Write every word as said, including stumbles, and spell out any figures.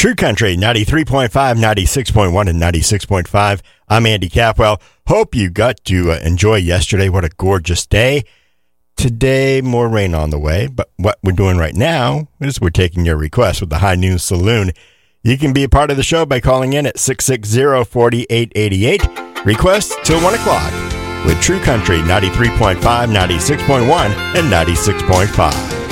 True Country, ninety-three point five, ninety-six point one, and ninety-six point five. I'm Andy Capwell. Hope you got to uh, enjoy yesterday. What a gorgeous day. Today, more rain on the way. But what we're doing right now is we're taking your requests with the High Noon Saloon. You can be a part of the show by calling in at six six zero, four eight eight eight. Requests till one o'clock with True Country, ninety-three point five, ninety-six point one, and ninety-six point five.